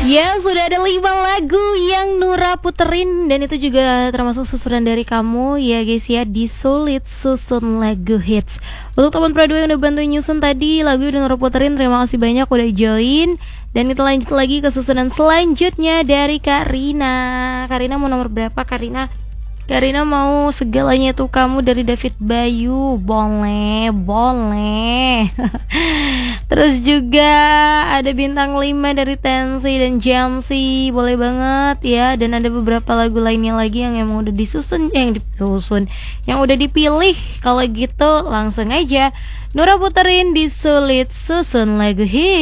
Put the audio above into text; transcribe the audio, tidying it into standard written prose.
Ya, sudah ada 5 lagu yang Nura puterin dan itu juga termasuk susunan dari kamu ya guys ya, di Sulit Susun Lagu Hits. Untuk teman Pradua yang udah bantuin nyusun tadi lagu yang udah Nura puterin, terima kasih banyak udah join. Dan kita lanjut lagi ke susunan selanjutnya dari Karina. Karina mau nomor berapa Karina? Karina mau Segalanya Tuh Kamu dari David Bayu. Boleh, boleh. Terus juga ada Bintang 5 dari Tensi dan Jamsi. Boleh banget ya. Dan ada beberapa lagu lainnya lagi yang emang udah disusun, yang udah dipilih. Kalau gitu langsung aja Nura puterin di Sulit Susun Lagu Hits.